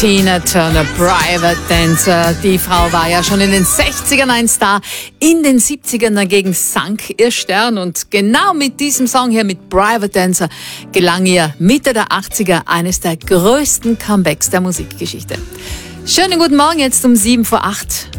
Tina Turner, Private Dancer. Die Frau war ja schon in den 60ern ein Star. In den 70ern dagegen sank ihr Stern. Und genau mit diesem Song hier, mit Private Dancer, gelang ihr Mitte der 80er eines der größten Comebacks der Musikgeschichte. Schönen guten Morgen, jetzt um 7 vor 8.